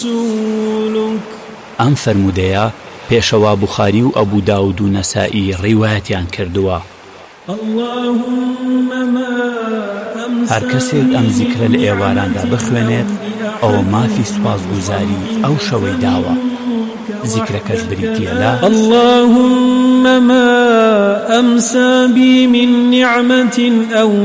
ئەم فەرموودەیە پێشەوا بوخاری و ئەبوو داود و نەسائی ڕیوایەتیان کردووە. هەر کەسێک ئەم زیکرە لە ئێواراندا بخوێنێت ئەوە مافی سوپاسگوزاری ئەو شەوەی داوە. زیکرەکەش بریتیە لە اللهم ما أمسى بي من نعمة أو